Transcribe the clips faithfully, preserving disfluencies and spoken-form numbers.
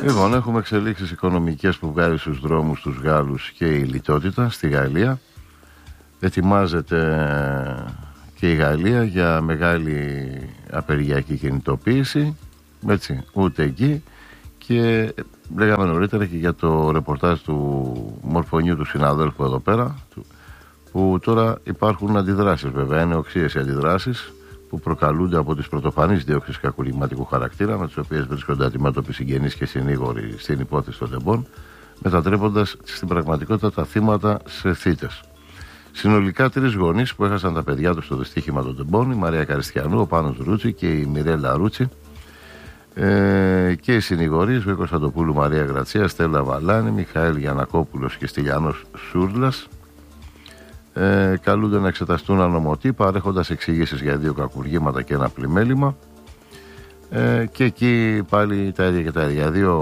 Λοιπόν, έχουμε εξελίξεις οικονομικές που βγάζει στους δρόμους τους Γάλλους και η λιτότητα στη Γαλλία. Ετοιμάζεται και η Γαλλία για μεγάλη απεργιακή κινητοποίηση. Έτσι, ούτε εκεί. Και λέγαμε νωρίτερα και για το ρεπορτάζ του μορφωνιού του συναδέλφου εδώ πέρα, που τώρα υπάρχουν αντιδράσεις, βέβαια, είναι οξύες οι αντιδράσεις που προκαλούνται από τις πρωτοφανείς διώξεις κακουργηματικού χαρακτήρα, με τις οποίες βρίσκονται αντιμέτωποι συγγενείς και συνήγοροι στην υπόθεση των τεμπών, μετατρέποντας στην πραγματικότητα τα θύματα σε θύτες. Συνολικά τρεις γονείς που έχασαν τα παιδιά τους στο δυστύχημα των τεμπών, η Μαρία Καριστιανού, ο Πάνος Ρούτσι και η Μιρέλα Ρούτσι, ε, και οι συνηγορείς, ο Κωνσταντοπούλου Μαρία Γρατσία, Στέλλα Βαλάνη, Μιχαήλ Γιανακόπουλος και Στυλιανός Σούρλας, Ε, καλούνται να εξεταστούν ανομωτή, παρέχοντας εξηγήσεις για δύο κακουργήματα και ένα πλημέλημα, ε, και εκεί πάλι τα ίδια και τα ίδια. Δύο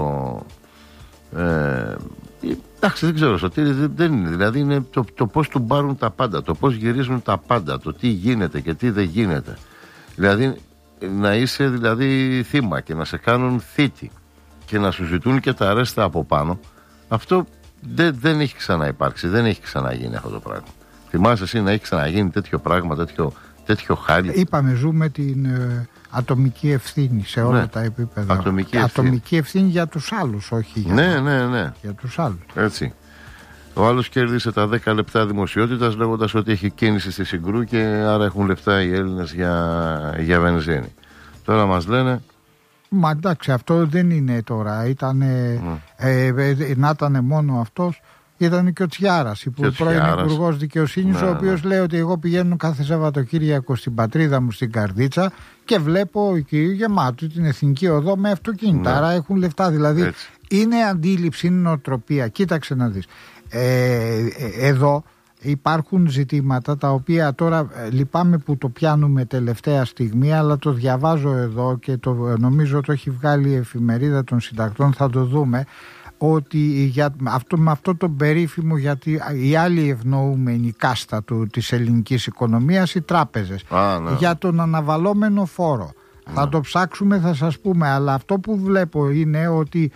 ε, εντάξει, δεν ξέρω, Σωτήρη, δεν είναι, δηλαδή είναι το, το πώς του μπάρουν τα πάντα, το πώς γυρίζουν τα πάντα, το τι γίνεται και τι δεν γίνεται, δηλαδή να είσαι δηλαδή θύμα και να σε κάνουν θήτη και να σου ζητούν και τα αρέστα από πάνω. Αυτό δεν, δεν έχει ξαναυπάρξει, δεν έχει ξαναγίνει αυτό το πράγμα. Θυμάσαι εσύ να έχει ξαναγίνει τέτοιο πράγμα, τέτοιο, τέτοιο χάλι? Είπαμε, ζούμε την ε, ατομική ευθύνη σε όλα, ναι, τα επίπεδα. Ατομική ευθύνη. Ατομική ευθύνη για τους άλλους, όχι για, ναι, ναι, ναι. για τους άλλους. Έτσι. Ο άλλος κέρδισε τα δέκα λεπτά δημοσιότητας λέγοντας ότι έχει κίνηση στη Συγκρού και άρα έχουν λεφτά οι Έλληνες για, για βενζίνη. Τώρα μας λένε... Μα εντάξει, αυτό δεν είναι τώρα. Ήτανε, mm. ε, ε, να ήταν μόνο αυτός. Ήταν και ο Τσιάρας, ο πρώην Υπουργός Δικαιοσύνης, ναι, ο οποίος, ναι, λέει ότι εγώ πηγαίνω κάθε Σαββατοκύριακο στην πατρίδα μου, στην Καρδίτσα, και βλέπω εκεί γεμάτο την Εθνική Οδό με αυτοκίνητα. Ναι. Άρα έχουν λεφτά. Δηλαδή έτσι. Είναι αντίληψη, είναι νοοτροπία. Κοίταξε να δεις. Ε, εδώ υπάρχουν ζητήματα τα οποία τώρα λυπάμαι που το πιάνουμε τελευταία στιγμή, αλλά το διαβάζω εδώ και το, νομίζω το έχει βγάλει η εφημερίδα των συντακτών, θα το δούμε. Ότι για αυτό, με αυτό το περίφημο, γιατί η άλλη ευνοούμενη κάστα του, της ελληνικής οικονομίας, οι τράπεζες, Α, ναι. για τον αναβαλώμενο φόρο. Ναι. Θα το ψάξουμε, θα σας πούμε, αλλά αυτό που βλέπω είναι ότι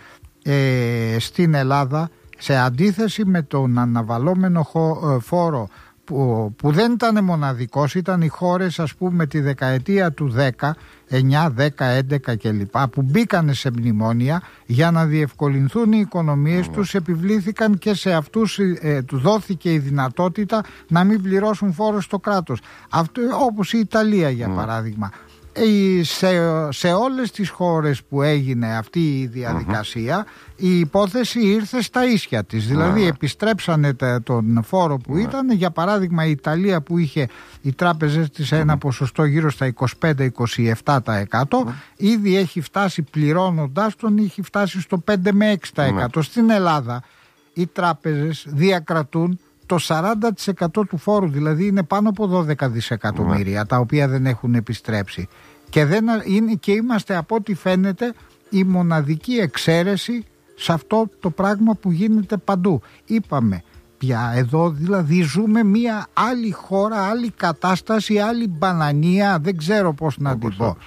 ε, στην Ελλάδα, σε αντίθεση με τον αναβαλώμενο χω, φόρο που, που δεν ήταν μοναδικός, ήταν οι χώρες, ας πούμε, τη δεκαετία του δέκα, εννιά, δέκα, έντεκα κλπ, που μπήκανε σε μνημόνια για να διευκολυνθούν οι οικονομίες mm. τους, επιβλήθηκαν και σε αυτούς ε, του δόθηκε η δυνατότητα να μην πληρώσουν φόρο στο κράτος. Αυτό, όπως η Ιταλία για mm. παράδειγμα. Σε, σε όλες τις χώρες που έγινε αυτή η διαδικασία, mm-hmm. η υπόθεση ήρθε στα ίσια της. Δηλαδή mm-hmm. επιστρέψανε τον φόρο που mm-hmm. ήταν. Για παράδειγμα η Ιταλία, που είχε οι τράπεζες της ένα mm-hmm. ποσοστό γύρω στα είκοσι πέντε με είκοσι επτά τοις εκατό, mm-hmm. ήδη έχει φτάσει, πληρώνοντας τον, έχει φτάσει στο πέντε με έξι τοις εκατό. Mm-hmm. Στην Ελλάδα οι τράπεζες διακρατούν το σαράντα τοις εκατό του φόρου, δηλαδή είναι πάνω από δώδεκα δισεκατομμύρια mm. τα οποία δεν έχουν επιστρέψει, και, δεν είναι, και είμαστε από ό,τι φαίνεται η μοναδική εξαίρεση σε αυτό το πράγμα που γίνεται παντού. Είπαμε πια εδώ, δηλαδή ζούμε μια άλλη χώρα, άλλη κατάσταση, άλλη μπανανία, δεν ξέρω πώς να την πω.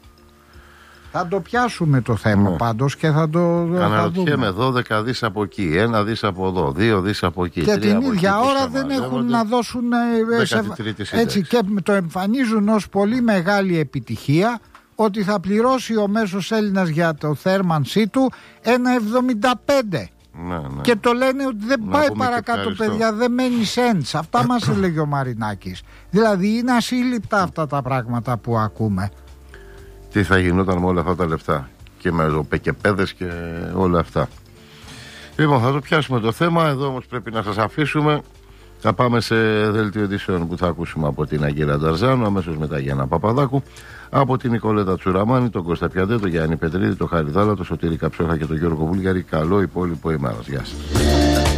Θα το πιάσουμε το θέμα, ναι, πάντως, και θα το αναρωτιέμαι. Δώδεκα δις από εκεί, ένα δις από εδώ, δύο δις από εκεί, και την ίδια ώρα δεν έχουν να δώσουν ε, έτσι, και το εμφανίζουν ως πολύ μεγάλη επιτυχία ότι θα πληρώσει ο μέσος Έλληνας για το θέρμανσή του ένα εβδομήντα πέντε. Ναι, ναι. Και το λένε ότι δεν να πάει παρακάτω, παιδιά, δεν μένει σέντς. Αυτά μας έλεγε ο Μαρινάκης. Δηλαδή είναι ασύλληπτα αυτά τα πράγματα που ακούμε. Τι θα γινόταν με όλα αυτά τα λεφτά και με ροπεκεπέδες και όλα αυτά. Λοιπόν, θα το πιάσουμε το θέμα. Εδώ όμως πρέπει να σας αφήσουμε. Θα πάμε σε δελτίο ειδήσεων που θα ακούσουμε από την Αγγέλα Νταρζάνου, αμέσως μετά Γιάννα Παπαδάκου, από την Νικολέτα Τσουραμάνη, τον Κώστα Πιαντέ, τον Γιάννη Πετρίδη, τον Χάρη Δάλα, τον Σωτήρη Καψόχα και τον Γιώργο Βούλγαρη. Καλό υπόλοιπο ημέρας. Γεια σας.